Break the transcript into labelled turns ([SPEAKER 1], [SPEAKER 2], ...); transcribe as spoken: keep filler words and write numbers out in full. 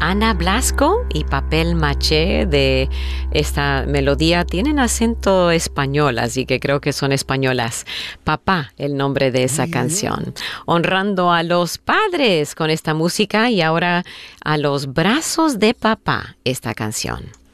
[SPEAKER 1] Ana Blasco y Papel Maché de esta melodía tienen acento español, así que creo que son españolas. Papá, el nombre de esa canción. Honrando a los padres con esta música y ahora a los brazos de papá, esta canción.